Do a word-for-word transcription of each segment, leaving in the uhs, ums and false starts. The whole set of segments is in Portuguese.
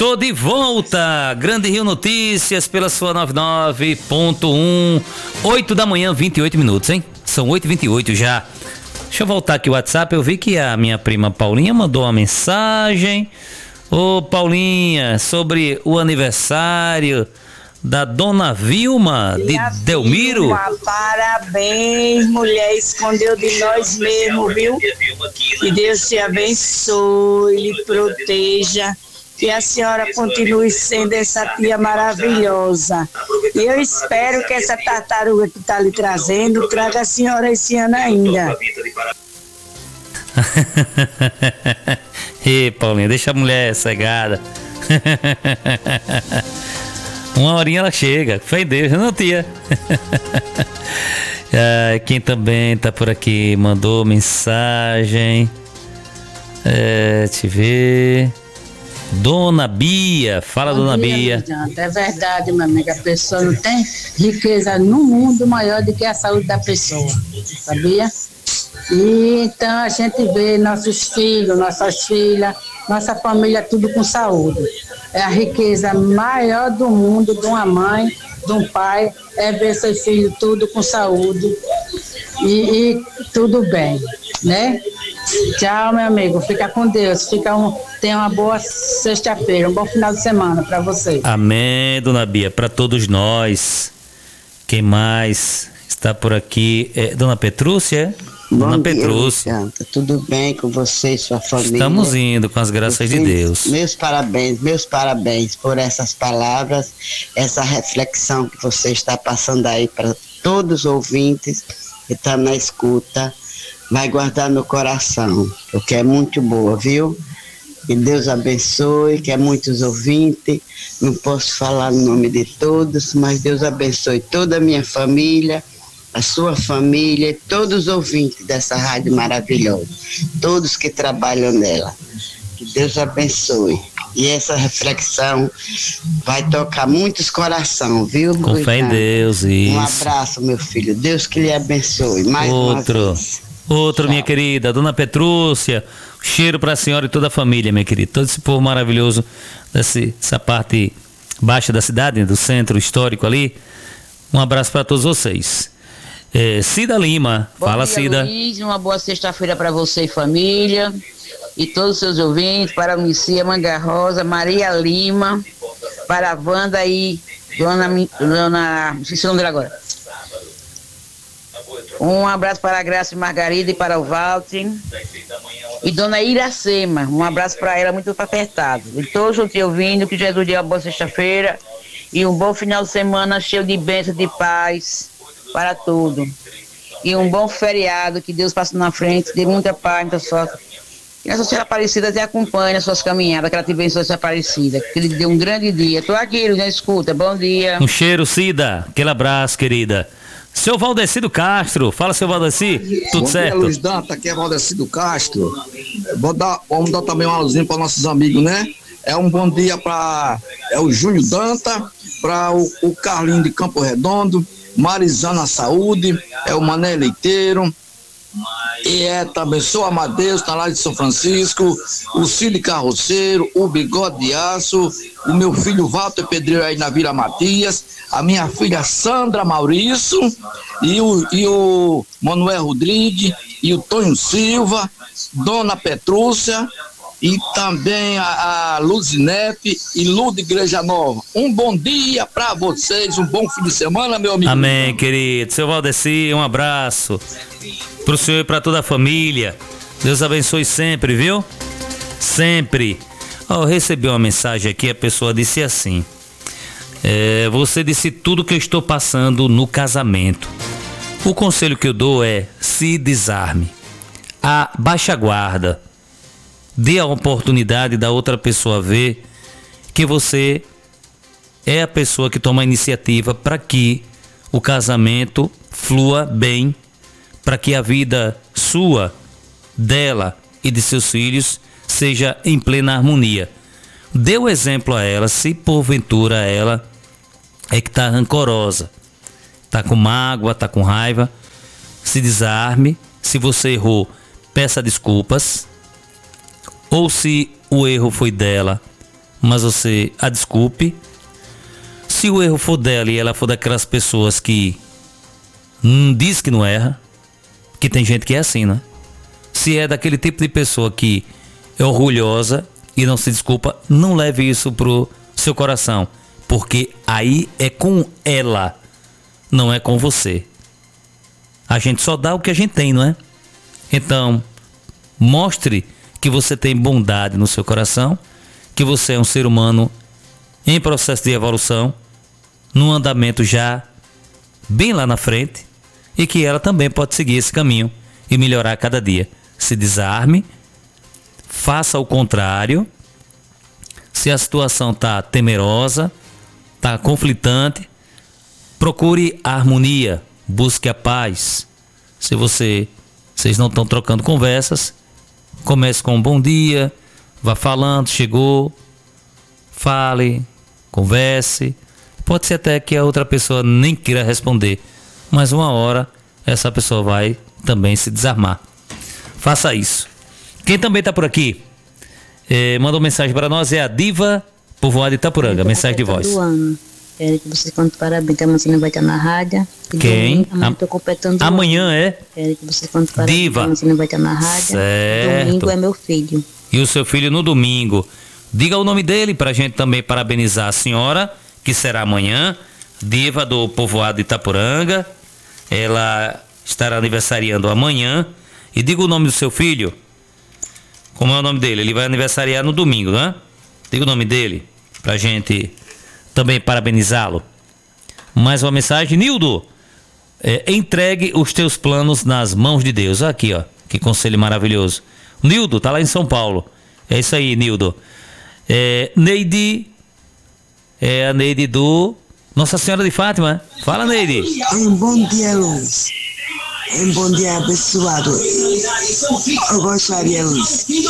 Tô de volta, Grande Rio Notícias pela sua noventa e nove ponto um, oito da manhã, vinte e oito minutos, hein? São oito e vinte e oito já. Deixa eu voltar aqui o WhatsApp, eu vi que a minha prima Paulinha mandou uma mensagem. Ô Paulinha, sobre o aniversário da Dona Vilma de Minha Delmiro. Vilma, parabéns, mulher, escondeu de nós mesmo, viu? Que Deus te abençoe, lhe proteja, que a senhora continue sendo essa tia maravilhosa. E eu espero que essa tartaruga que está lhe trazendo traga a senhora esse ano ainda. Ê, Paulinha, deixa a mulher cegada. Uma horinha ela chega, fé em Deus, não, tia? Ah, quem também tá por aqui mandou mensagem. É, deixa eu ver. Dona Bia, fala. Bom Dona dia, Bia. É verdade, meu amigo, a pessoa não tem riqueza no mundo maior do que a saúde da pessoa, sabia? E então a gente vê nossos filhos, nossas filhas, nossa família tudo com saúde. É a riqueza maior do mundo de uma mãe, de um pai, é ver seu filho tudo com saúde e, e tudo bem, né? Tchau, meu amigo, fica com Deus, fica um, tenha uma boa sexta-feira, um bom final de semana para você. Amém, Dona Bia, para todos nós. Quem mais está por aqui? É Dona Petrúcia? Dona Bom Petrúcia. Dia, Santa. Tudo bem com você e sua família? Estamos indo com as graças de Deus. Meus parabéns, meus parabéns por essas palavras, essa reflexão que você está passando aí para todos os ouvintes que estão na escuta. Vai guardar no coração, porque é muito boa, viu? Que Deus abençoe, que é muitos ouvintes. Não posso falar no nome de todos, mas Deus abençoe toda a minha família, a sua família e todos os ouvintes dessa rádio maravilhosa, todos que trabalham nela. Que Deus abençoe. E essa reflexão vai tocar muitos corações, viu? Com fé em Deus, isso. Um abraço, meu filho. Deus que lhe abençoe. Mais Outro. uma vez. Outro, minha querida, Dona Petrúcia, cheiro para a senhora e toda a família, minha querida, todo esse povo maravilhoso desse, dessa parte baixa da cidade, do centro histórico ali. Um abraço para todos vocês. É, Cida Lima, Bom fala dia, Cida. Luiz, uma boa sexta-feira para você e família e todos os seus ouvintes, para a Lucia Manga Rosa, Maria Lima, para a Wanda e Dona, Dona, não sei se é o nome dela agora. Um abraço para a Graça e Margarida e para o Walter. E Dona Iracema, um abraço para ela muito apertado. E todos os te ouvindo, que Jesus dê uma boa sexta-feira e um bom final de semana cheio de bênçãos, de paz para tudo. E um bom feriado, que Deus passe na frente, dê muita paz, muita sorte. Que Nossa Senhora Aparecida te acompanhe nas suas caminhadas, que ela te abençoe, Senhora Aparecida. Que ele dê um grande dia. Estou aqui, na escuta. Bom dia. Um cheiro, Cida. Aquele abraço, querida. Seu Valdecido Castro, fala, seu Valdeci, tudo Bom certo? Dia, Luiz Danta, aqui é Valdecido Castro. Vou dar, vamos dar também um alôzinho para nossos amigos, né? É um bom dia para é o Júnior Danta, para o, o Carlinho de Campo Redondo, Marizana Saúde, é o Mané Leiteiro, e é também sou Amadeus, na Laje de São Francisco, o Cílio Carroceiro, o Bigode de Aço, o meu filho Walter Pedreiro aí na Vila Matias, a minha filha Sandra Maurício, e o, e o Manuel Rodrigues, e o Tonho Silva, Dona Petrúcia, e também a, a Luzinete e Lu de Igreja Nova. Um bom dia para vocês, um bom fim de semana, meu amigo. Amém, querido. Seu Valdeci, um abraço pro senhor e pra toda a família. Deus abençoe sempre, viu? Sempre. Oh, eu recebi uma mensagem aqui, a pessoa disse assim: é, você disse tudo que eu estou passando no casamento. O conselho que eu dou é: se desarme, a baixa guarda, dê a oportunidade da outra pessoa ver que você é a pessoa que toma a iniciativa para que o casamento flua bem, para que a vida sua, dela e de seus filhos seja em plena harmonia. Dê o exemplo a ela, se porventura ela é que está rancorosa, está com mágoa, está com raiva, se desarme. Se você errou, peça desculpas. Ou se o erro foi dela, mas você a desculpe. Se o erro for dela e ela for daquelas pessoas que hum, diz que não erra, que tem gente que é assim, né? Se é daquele tipo de pessoa que é orgulhosa e não se desculpa, não leve isso pro seu coração, porque aí é com ela, não é com você. A gente só dá o que a gente tem, não é? Então, mostre que você tem bondade no seu coração, que você é um ser humano em processo de evolução, num andamento já bem lá na frente, e que ela também pode seguir esse caminho e melhorar a cada dia. Se desarme, faça o contrário. Se a situação está temerosa, está conflitante, procure a harmonia, busque a paz. Se você, vocês não estão trocando conversas, comece com um bom dia, vá falando, chegou, fale, converse. Pode ser até que a outra pessoa nem queira responder, mas uma hora essa pessoa vai também se desarmar. Faça isso. Quem também está por aqui, é, mandou mensagem para nós, é a Diva Povoado Itapuranga, mensagem de voz. Do ano. Quero que você conte parabéns, que amanhã você não vai estar na rádio. Quem? Amanhã estou completando. Amanhã é? Quero que você conte parabéns, Diva. que amanhã você não vai estar na rádio. Certo. Domingo é meu filho. E o seu filho no domingo. Diga o nome dele para a gente também parabenizar a senhora, que será amanhã, Diva do Povoado Itapuranga. Ela estará aniversariando amanhã. E diga o nome do seu filho. Como é o nome dele? Ele vai aniversariar no domingo, né? Diga o nome dele pra gente também parabenizá-lo. Mais uma mensagem. Nildo, é, entregue os teus planos nas mãos de Deus. Aqui, ó, que conselho maravilhoso. Nildo, tá lá em São Paulo. É isso aí, Nildo. É, Neide, é a Neide do Nossa Senhora de Fátima. Fala, Neide. Um bom dia, Luiz. Um bom dia abençoado. Eu gostaria, Luiz, que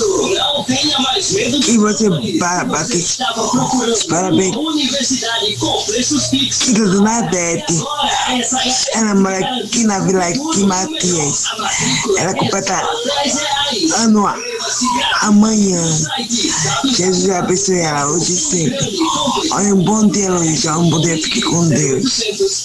você batesse parabéns. Filha do Nadete. Ela mora aqui na Vila aqui, Matias. Ela completa ano amanhã. Jesus abençoe ela hoje e sempre. Olha, um bom dia, Luiz. Um bom dia, fique com Deus.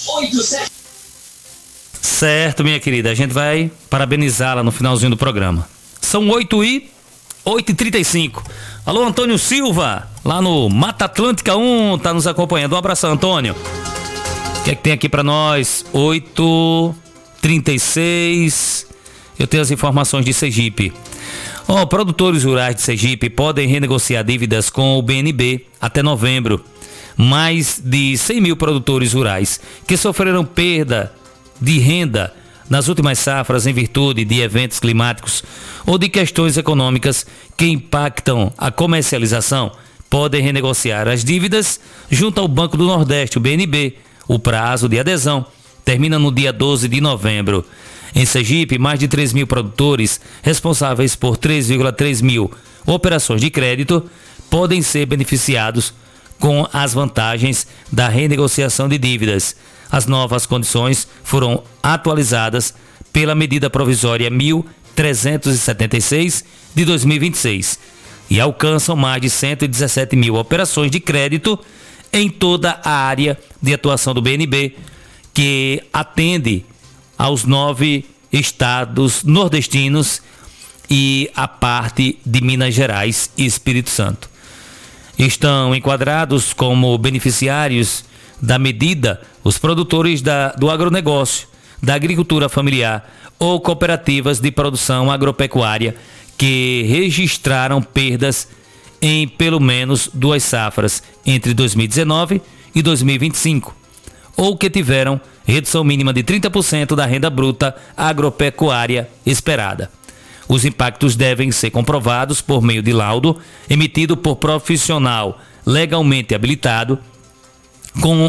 Certo, minha querida, a gente vai parabenizá-la no finalzinho do programa. São oito e trinta e cinco. Alô, Antônio Silva, lá no Mata Atlântica um, tá nos acompanhando. Um abraço, Antônio. O que é que tem aqui pra nós? oito e trinta e seis. Eu tenho as informações de Sergipe. Ó, oh, produtores rurais de Sergipe podem renegociar dívidas com o B N B até novembro. Mais de cem mil produtores rurais que sofreram perda de renda nas últimas safras em virtude de eventos climáticos ou de questões econômicas que impactam a comercialização podem renegociar as dívidas junto ao Banco do Nordeste, o B N B. O prazo de adesão termina no dia doze de novembro. Em Sergipe, mais de três mil produtores responsáveis por três vírgula três mil operações de crédito podem ser beneficiados com as vantagens da renegociação de dívidas. As novas condições foram atualizadas pela medida provisória mil trezentos e setenta e seis de dois mil e vinte e seis e alcançam mais de cento e dezessete mil operações de crédito em toda a área de atuação do B N B, que atende aos nove estados nordestinos e a parte de Minas Gerais e Espírito Santo. Estão enquadrados como beneficiários da medida os produtores da, do agronegócio, da agricultura familiar ou cooperativas de produção agropecuária que registraram perdas em pelo menos duas safras entre dois mil e dezenove e dois mil e vinte e cinco, ou que tiveram redução mínima de trinta por cento da renda bruta agropecuária esperada. Os impactos devem ser comprovados por meio de laudo emitido por profissional legalmente habilitado com,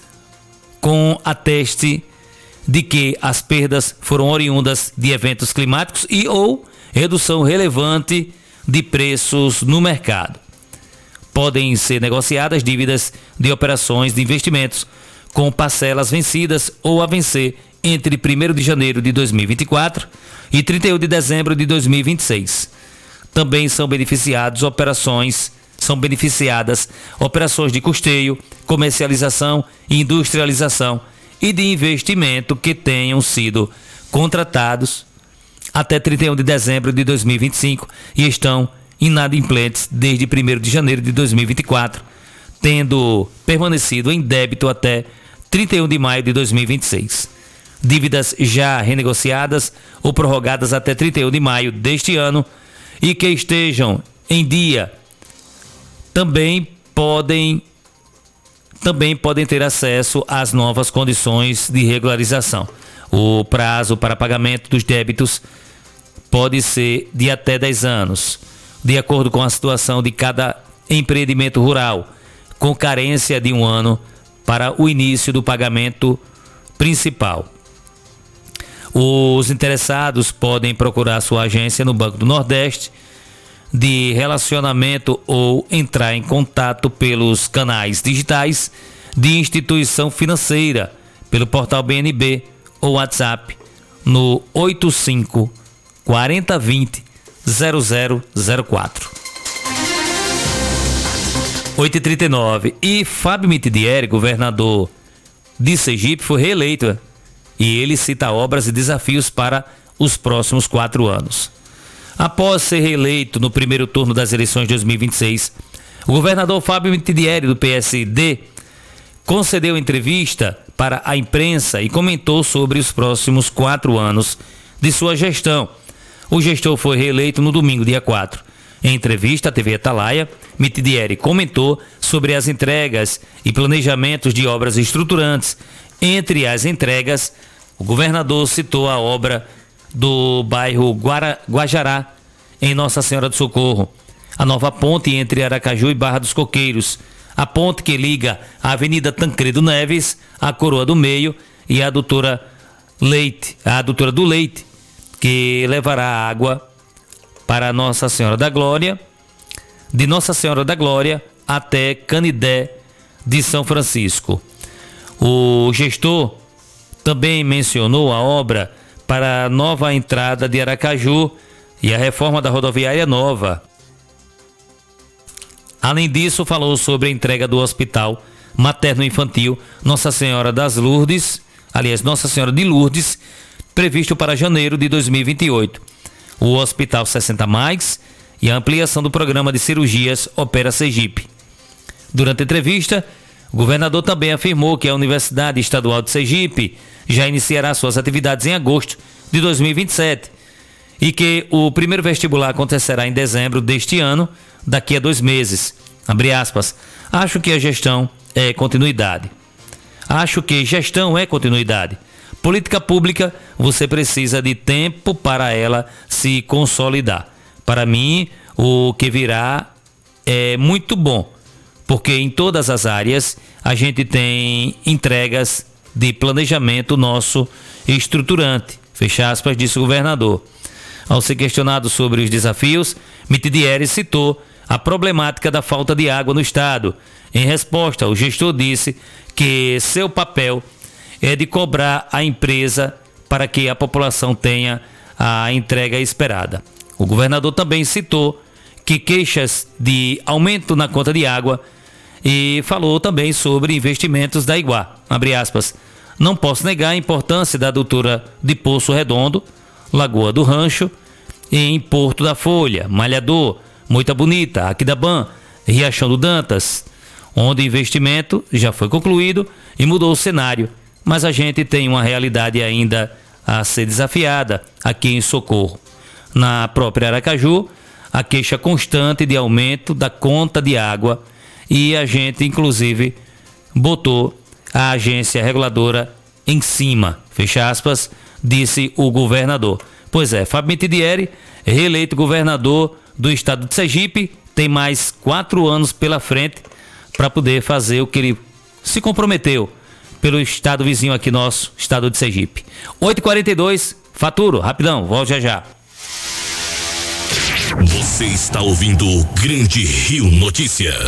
com ateste de que as perdas foram oriundas de eventos climáticos e ou redução relevante de preços no mercado. Podem ser negociadas dívidas de operações de investimentos com parcelas vencidas ou a vencer entre primeiro de janeiro de dois mil e vinte e quatro e trinta e um de dezembro de dois mil e vinte e seis. Também são beneficiados operações são beneficiadas operações de custeio, comercialização e industrialização e de investimento que tenham sido contratados até trinta e um de dezembro de dois mil e vinte e cinco e estão inadimplentes desde primeiro de janeiro de dois mil e vinte e quatro, tendo permanecido em débito até trinta e um de maio de dois mil e vinte e seis. Dívidas já renegociadas ou prorrogadas até trinta e um de maio deste ano e que estejam em dia também podem também podem ter acesso às novas condições de regularização. O prazo para pagamento dos débitos pode ser de até dez anos, de acordo com a situação de cada empreendimento rural, com carência de um ano para o início do pagamento principal. Os interessados podem procurar sua agência no Banco do Nordeste de relacionamento ou entrar em contato pelos canais digitais de instituição financeira, pelo portal B N B ou WhatsApp no oito cinco quarenta vinte zero zero zero quatro. oito e trinta e nove. E Fábio Mitidieri, governador de Sergipe, foi reeleito e ele cita obras e desafios para os próximos quatro anos. Após ser reeleito no primeiro turno das eleições de dois mil e vinte e seis, o governador Fábio Mitidieri, do P S D, concedeu entrevista para a imprensa e comentou sobre os próximos quatro anos de sua gestão. O gestor foi reeleito no domingo, dia quatro. Em entrevista à T V Atalaia, Mitidieri comentou sobre as entregas e planejamentos de obras estruturantes. Entre as entregas, o governador citou a obra do bairro Guara, Guajará, em Nossa Senhora do Socorro, a nova ponte entre Aracaju e Barra dos Coqueiros, a ponte que liga a Avenida Tancredo Neves, a Coroa do Meio e a Doutora Leite, a Doutora do Leite, que levará água para Nossa Senhora da Glória, de Nossa Senhora da Glória até Canidé de São Francisco. O gestor também mencionou a obra para a nova entrada de Aracaju e a reforma da rodoviária nova. Além disso, falou sobre a entrega do Hospital Materno-Infantil Nossa Senhora das Lourdes, aliás, Nossa Senhora de Lourdes, previsto para janeiro de dois mil e vinte e oito. O Hospital sessenta mais e a ampliação do programa de cirurgias Opera Sergipe. Durante a entrevista, o governador também afirmou que a Universidade Estadual de Sergipe já iniciará suas atividades em agosto de dois mil e vinte e sete e que o primeiro vestibular acontecerá em dezembro deste ano, daqui a dois meses. Abre aspas. Acho que a gestão é continuidade. Acho que gestão é continuidade. Política pública, você precisa de tempo para ela se consolidar. Para mim, o que virá é muito bom, porque em todas as áreas a gente tem entregas de planejamento nosso estruturante. Fecha aspas, disse o governador. Ao ser questionado sobre os desafios, Mitidieri citou a problemática da falta de água no estado. Em resposta, o gestor disse que seu papel é de cobrar a empresa para que a população tenha a entrega esperada. O governador também citou que queixas de aumento na conta de água e falou também sobre investimentos da Iguá. Abre aspas. Não posso negar a importância da adutora de Poço Redondo, Lagoa do Rancho, em Porto da Folha, Malhador, Moita Bonita, Aquidabã, Riachão do Dantas, onde o investimento já foi concluído e mudou o cenário, mas a gente tem uma realidade ainda a ser desafiada aqui em Socorro. Na própria Aracaju, a queixa constante de aumento da conta de água e a gente, inclusive, botou a agência reguladora em cima, fecha aspas, disse o governador. Pois é, Fábio Mitidieri, reeleito governador do estado de Sergipe, tem mais quatro anos pela frente para poder fazer o que ele se comprometeu pelo estado vizinho aqui nosso, estado de Sergipe. oito e quarenta e dois, Faturo, rapidão, volto já já. Você está ouvindo o Grande Rio Notícias.